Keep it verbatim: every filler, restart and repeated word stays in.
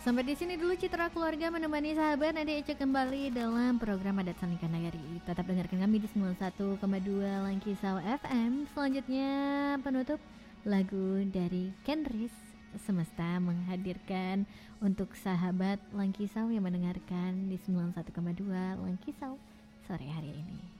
Sampai di sini dulu Citra Keluarga menemani sahabat Nadi Ece kembali dalam program Adat Sanika Nagari. Tetap dengarkan kami di sembilan puluh satu koma dua Langkisau F M. Selanjutnya penutup lagu dari Kenris Semesta menghadirkan untuk sahabat Langkisau yang mendengarkan di sembilan puluh satu koma dua Langkisau sore hari ini.